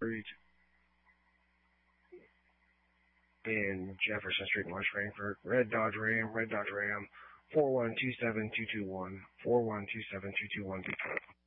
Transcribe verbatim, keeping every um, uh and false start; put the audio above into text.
Street in Jefferson Street, West Frankfort. Red Dodge Ram, Red Dodge Ram, four one two seven two two one, four one two seven two two one.